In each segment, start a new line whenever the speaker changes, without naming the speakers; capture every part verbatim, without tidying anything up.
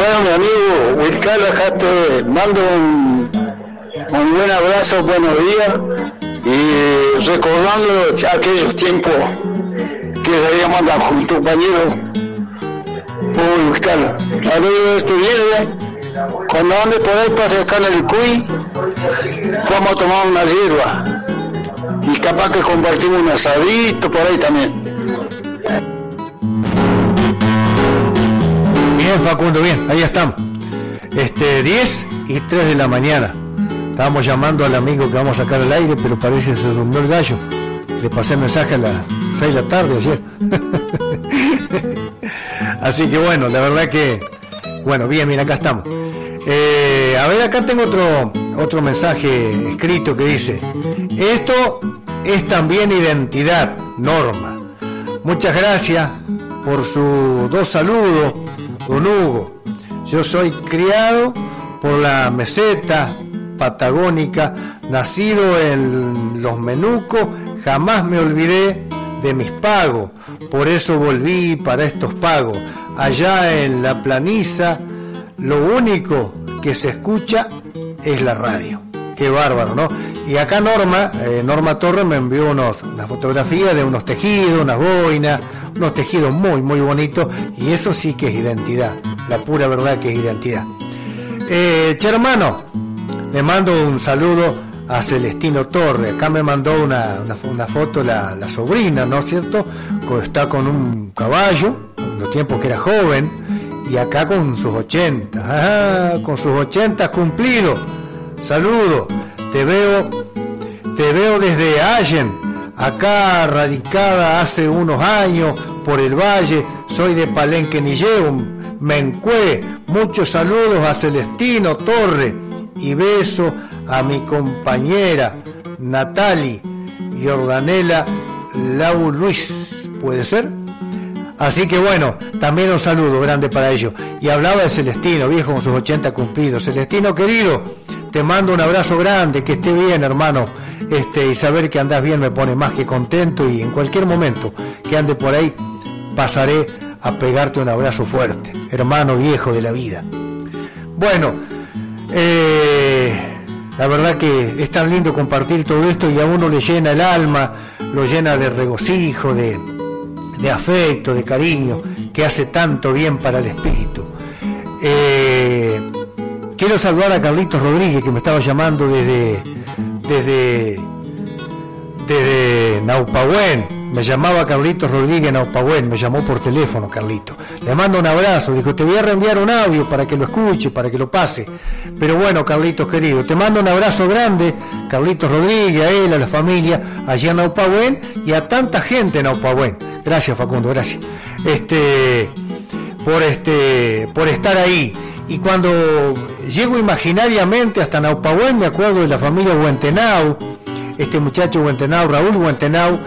Bueno, mi amigo Huircal, acá te mando un, un buen abrazo, buenos días, y recordando aquellos tiempos que salíamos andar con tu compañero Huircal. A ver, este viernes, cuando ande por ahí para sacar el cuy, vamos a tomar una hierba, y capaz que compartimos un asadito por ahí también.
Bien, Facundo, bien, ahí estamos. Este, diez y tres de la mañana. Estábamos llamando al amigo que vamos a sacar al aire, pero parece que se durmió el gallo. Le pasé el mensaje a las seis de la tarde ayer. Así que bueno, la verdad que... Bueno, bien, bien, acá estamos. Eh, a ver, acá tengo otro, otro mensaje escrito que dice: esto es también identidad, Norma. Muchas gracias por sus dos saludos, don Hugo. Yo soy criado por la meseta patagónica, nacido en Los Menucos, jamás me olvidé de mis pagos, por eso volví para estos pagos. Allá en la planiza, lo único que se escucha es la radio. Qué bárbaro, ¿no? Y acá Norma, eh, Norma Torres me envió unos, una fotografía de unos tejidos, unas boinas, unos tejidos muy, muy bonitos, y eso sí que es identidad, la pura verdad que es identidad. Eh, che hermano, le mando un saludo a Celestino Torres. Acá me mandó una, una, una foto la, la sobrina, ¿no es cierto? Está con un caballo, en los tiempos que era joven, y acá con sus ochenta, ah, con sus ochenta cumplidos. Saludo, te veo, te veo desde Allen, acá radicada hace unos años por el valle, soy de Palenque Nilleu, Mencué. Muchos saludos a Celestino Torres y beso a mi compañera Natali Jordanela Lau Luis, ¿puede ser? Así que bueno, también un saludo grande para ellos. Y hablaba de Celestino, viejo, con sus ochenta cumplidos. Celestino querido, te mando un abrazo grande, que esté bien, hermano. Este, y saber que andás bien me pone más que contento, y en cualquier momento que ande por ahí pasaré a pegarte un abrazo fuerte, hermano viejo de la vida. Bueno, eh, la verdad que es tan lindo compartir todo esto, y a uno le llena el alma, lo llena de regocijo, de, de afecto, de cariño, que hace tanto bien para el espíritu. Eh, quiero saludar a Carlitos Rodríguez, que me estaba llamando desde desde desde Naupahuén. Me llamaba Carlitos Rodríguez Naupahuén, me llamó por teléfono Carlitos. Le mando un abrazo, dijo, te voy a reenviar un audio para que lo escuche, para que lo pase. Pero bueno, Carlitos querido, te mando un abrazo grande, Carlitos Rodríguez, a él, a la familia, allá en Naupahuén, y a tanta gente en Naupahuén. Gracias, Facundo, gracias. Este, por este, por estar ahí. Y cuando llego imaginariamente hasta Naupahuén, me acuerdo de la familia Huentenau, este muchacho Huentenau, Raúl Huentenau,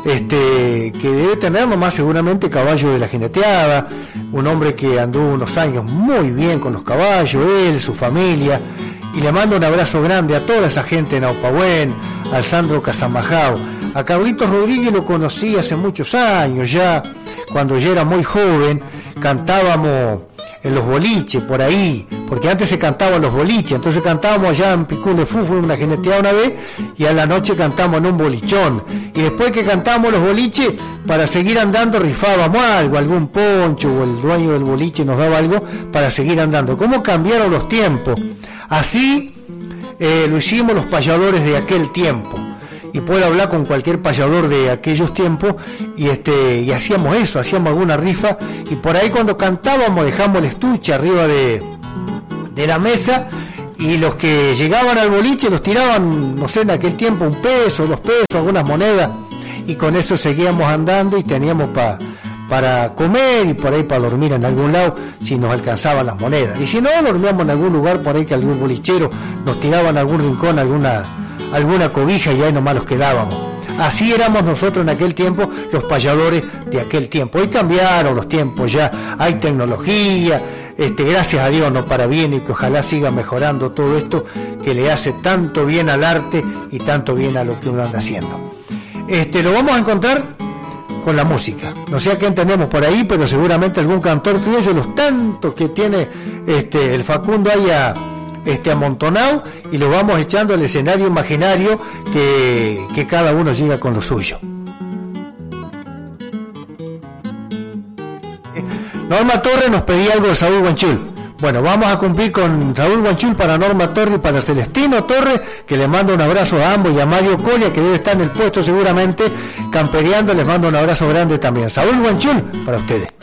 este, que debe tener nomás seguramente caballo de la jineteada, un hombre que anduvo unos años muy bien con los caballos, él, su familia, y le mando un abrazo grande a toda esa gente en Naupahuén, al Sandro Casamajao. A Carlitos Rodríguez lo conocí hace muchos años ya, cuando yo era muy joven, cantábamos en los boliches por ahí, porque antes se cantaban los boliches, entonces cantábamos allá en Picún de Fufu, una jineteada una vez, y a la noche cantamos en un bolichón, y después que cantábamos los boliches, para seguir andando rifábamos algo, algún poncho, o el dueño del boliche nos daba algo para seguir andando. ¿Cómo cambiaron los tiempos? Así eh, lo hicimos los payadores de aquel tiempo, y puedo hablar con cualquier payador de aquellos tiempos, y este y hacíamos eso, hacíamos alguna rifa, y por ahí cuando cantábamos dejamos el estuche arriba de, de la mesa, y los que llegaban al boliche los tiraban, no sé, en aquel tiempo un peso, dos pesos, algunas monedas, y con eso seguíamos andando, y teníamos pa, para comer y por ahí para dormir en algún lado si nos alcanzaban las monedas, y si no, dormíamos en algún lugar por ahí que algún bolichero nos tiraban algún rincón, alguna alguna cobija, y ahí nomás los quedábamos. Así éramos nosotros en aquel tiempo, los payadores de aquel tiempo. Hoy cambiaron los tiempos, ya hay tecnología, este, gracias a Dios, no para bien, y que ojalá siga mejorando todo esto que le hace tanto bien al arte y tanto bien a lo que uno anda haciendo. Este, lo vamos a encontrar con la música. No sé a quién tenemos por ahí, pero seguramente algún cantor criollo, los tantos que tiene este el Facundo ahí a, este, amontonado, y lo vamos echando al escenario imaginario que, que cada uno llega con lo suyo. Norma Torres nos pedía algo de Saúl Guanchul. Bueno, vamos a cumplir con Saúl Guanchul para Norma Torres y para Celestino Torres, que le mando un abrazo a ambos, y a Mario Colia, que debe estar en el puesto seguramente campereando, les mando un abrazo grande también. Saúl Guanchul para ustedes.